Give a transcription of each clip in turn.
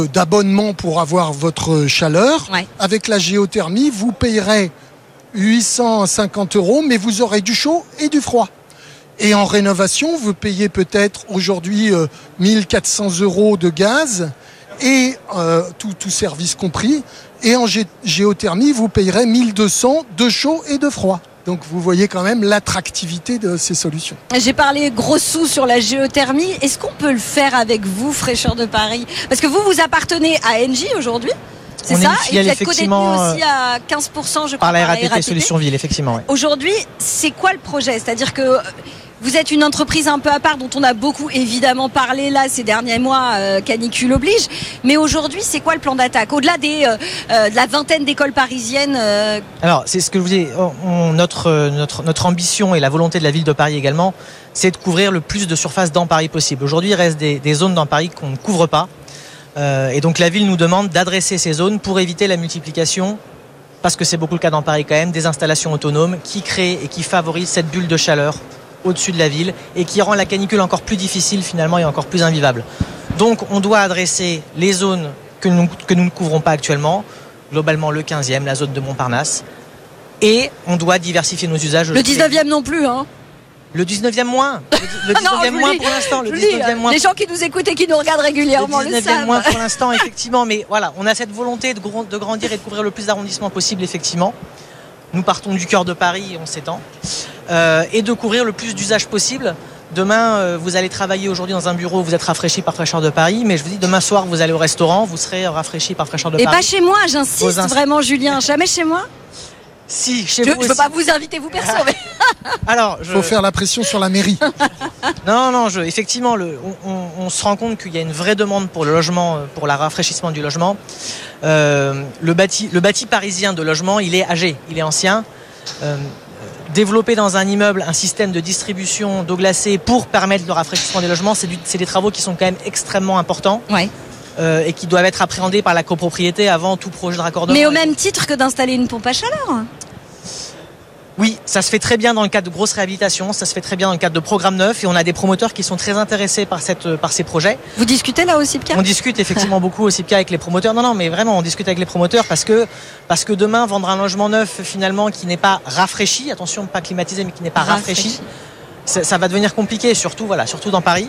d'abonnement pour avoir votre chaleur. Ouais. Avec la géothermie, vous payerez 850 €, mais vous aurez du chaud et du froid. Et en rénovation, vous payez peut-être aujourd'hui 1400 € de gaz et tout service compris. Et en géothermie, vous payerez 1200 de chaud et de froid. Donc vous voyez quand même l'attractivité de ces solutions. J'ai parlé gros sous sur la géothermie. Est-ce qu'on peut le faire avec vous, Fraîcheur de Paris? Parce que vous appartenez à Engie aujourd'hui. C'est ça, et vous êtes codétenu aussi à 15%, je crois, par la RATP Solutions Ville, effectivement. Ouais. Aujourd'hui, c'est quoi le projet? C'est-à-dire que vous êtes une entreprise un peu à part dont on a beaucoup évidemment parlé là ces derniers mois, canicule oblige. Mais aujourd'hui, c'est quoi le plan d'attaque? Au-delà de la vingtaine d'écoles parisiennes Alors, c'est ce que je vous dis. Notre ambition et la volonté de la ville de Paris également, c'est de couvrir le plus de surface dans Paris possible. Aujourd'hui, il reste des zones dans Paris qu'on ne couvre pas. Et donc la ville nous demande d'adresser ces zones pour éviter la multiplication, parce que c'est beaucoup le cas dans Paris quand même, des installations autonomes qui créent et qui favorisent cette bulle de chaleur au-dessus de la ville et qui rend la canicule encore plus difficile finalement et encore plus invivable. Donc on doit adresser les zones que nous ne couvrons pas actuellement, globalement le 15e, la zone de Montparnasse, et on doit diversifier nos usages. Le 19e non plus, hein. Le 19e moins. Le 19e moins pour l'instant. Le 19e moins. Les gens qui nous écoutent et qui nous regardent régulièrement le savent. Le 19e moins pour l'instant, effectivement. Mais voilà, on a cette volonté de grandir et de couvrir le plus d'arrondissements possible, effectivement. Nous partons du cœur de Paris, on s'étend. Et de couvrir le plus d'usages possible. Demain, vous allez travailler aujourd'hui dans un bureau, vous êtes rafraîchi par Fraîcheur de Paris. Mais je vous dis, demain soir, vous allez au restaurant, vous serez rafraîchi par Fraîcheur de Paris. Et pas chez moi, j'insiste vraiment, Julien. Jamais chez moi. Si, chez vous. Je ne peux pas vous inviter, vous perso. Mais... Alors, faut faire la pression sur la mairie. Non, effectivement, on se rend compte qu'il y a une vraie demande pour le logement, pour le rafraîchissement du logement. Le bâti parisien de logement, il est âgé, il est ancien. Développer dans un immeuble un système de distribution d'eau glacée pour permettre le rafraîchissement des logements, c'est des travaux qui sont quand même extrêmement importants. Ouais. Et qui doivent être appréhendés par la copropriété avant tout projet de raccordement. Mais au même titre que d'installer une pompe à chaleur. Oui, ça se fait très bien dans le cadre de grosses réhabilitations, ça se fait très bien dans le cadre de programmes neufs et on a des promoteurs qui sont très intéressés par ces projets. Vous discutez là aussi, Pierre? On discute effectivement beaucoup aussi, Pierre, avec les promoteurs. Non, mais vraiment, on discute avec les promoteurs parce que demain, vendre un logement neuf finalement qui n'est pas rafraîchi, attention, pas climatisé, mais qui n'est pas rafraîchi, ça va devenir compliqué, surtout dans Paris.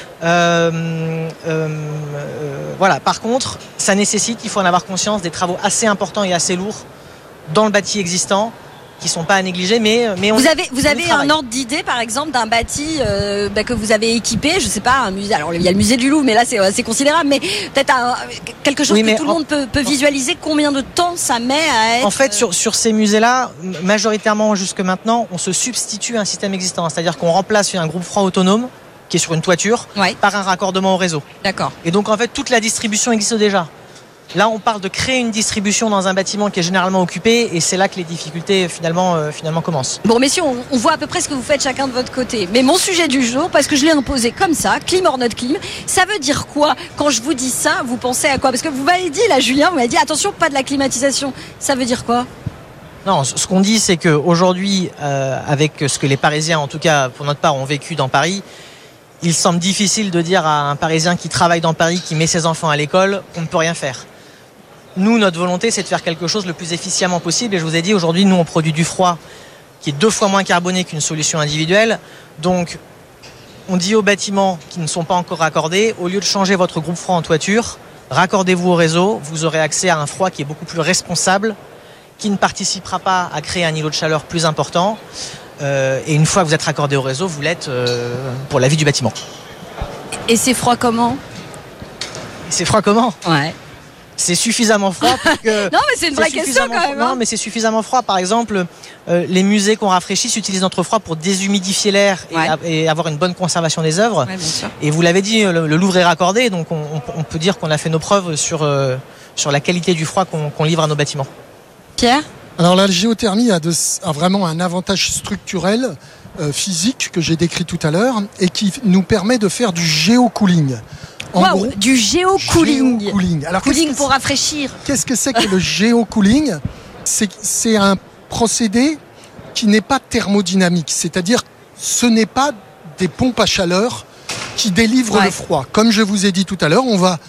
Voilà. Par contre, ça nécessite, il faut en avoir conscience, des travaux assez importants et assez lourds dans le bâti existant, qui sont pas à négliger, mais vous avez un ordre d'idée, par exemple, d'un bâti que vous avez équipé, je sais pas, un musée. Alors il y a le musée du Louvre, mais là c'est considérable, mais peut-être quelque chose que tout le monde peut visualiser. Combien de temps ça met à être... En fait, sur ces musées-là, majoritairement jusque maintenant, on se substitue à un système existant, c'est-à-dire qu'on remplace un groupe froid autonome qui est sur une toiture par un raccordement au réseau. D'accord. Et donc en fait, toute la distribution existe déjà. Là, on parle de créer une distribution dans un bâtiment qui est généralement occupé et c'est là que les difficultés finalement commencent. Bon, messieurs, on voit à peu près ce que vous faites chacun de votre côté. Mais mon sujet du jour, parce que je l'ai imposé comme ça, clim or not clim, ça veut dire quoi? Quand je vous dis ça, vous pensez à quoi? Parce que vous m'avez dit, là, Julien, vous m'avez dit, attention, pas de la climatisation. Ça veut dire quoi? Non, ce qu'on dit, c'est qu'aujourd'hui, avec ce que les Parisiens, en tout cas pour notre part, ont vécu dans Paris, il semble difficile de dire à un Parisien qui travaille dans Paris, qui met ses enfants à l'école, qu'on ne peut rien faire. Nous, notre volonté, c'est de faire quelque chose le plus efficacement possible. Et je vous ai dit, aujourd'hui, nous, on produit du froid qui est 2 fois moins carboné qu'une solution individuelle. Donc, on dit aux bâtiments qui ne sont pas encore raccordés, au lieu de changer votre groupe froid en toiture, raccordez-vous au réseau. Vous aurez accès à un froid qui est beaucoup plus responsable, qui ne participera pas à créer un niveau de chaleur plus important. Et une fois que vous êtes raccordé au réseau, vous l'êtes pour la vie du bâtiment. Et c'est froid comment? C'est froid comment? Ouais. C'est suffisamment froid pour que... Non, mais c'est une vraie question quand même. Non, mais c'est suffisamment froid. Par exemple, les musées qu'on rafraîchit utilisent notre froid pour déshumidifier l'air et avoir une bonne conservation des œuvres. Ouais, bien sûr. Et vous l'avez dit, le Louvre est raccordé, donc on peut dire qu'on a fait nos preuves sur la qualité du froid qu'on livre à nos bâtiments. Pierre? Alors la géothermie a vraiment un avantage structurel, physique, que j'ai décrit tout à l'heure, et qui nous permet de faire du géocooling. Wow, du géocooling. Alors, cooling pour rafraîchir. Qu'est-ce que c'est que le géocooling? C'est un procédé qui n'est pas thermodynamique, c'est-à-dire ce n'est pas des pompes à chaleur qui délivrent le froid. Comme je vous ai dit tout à l'heure, on va